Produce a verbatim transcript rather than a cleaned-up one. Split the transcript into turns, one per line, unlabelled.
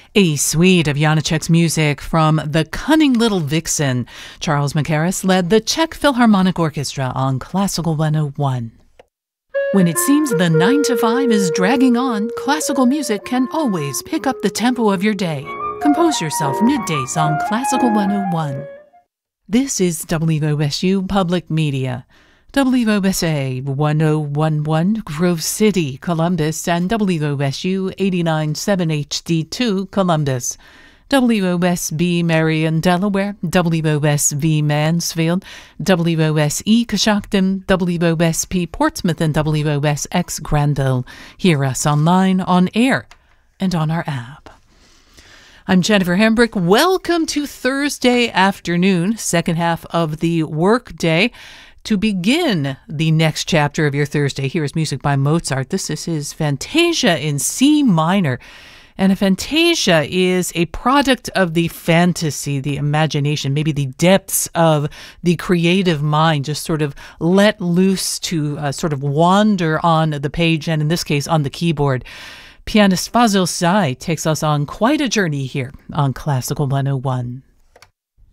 A suite of Janacek's music from The Cunning Little Vixen. Charles Mackerras led the Czech Philharmonic Orchestra on Classical one oh one. When it seems the nine to five is dragging on, classical music can always pick up the tempo of your day. Compose yourself middays on Classical one oh one. This is W O S U Public Media. W O S A one oh one one Grove City, Columbus, and W O S U eighty-nine point seven H D two, Columbus. W O S B Marion, Delaware, W O S V Mansfield, W O S E Coshocton, W O S P Portsmouth, and W O S X Granville. Hear us online, on air, and on our app. I'm Jennifer Hambrick. Welcome to Thursday afternoon, second half of the workday. To begin the next chapter of your Thursday, here is music by Mozart. This is his Fantasia in C minor. And a fantasia is a product of the fantasy, the imagination, maybe the depths of the creative mind, just sort of let loose to uh, sort of wander on the page, and in this case, on the keyboard. Pianist Fazil Say takes us on quite a journey here on Classical one oh one.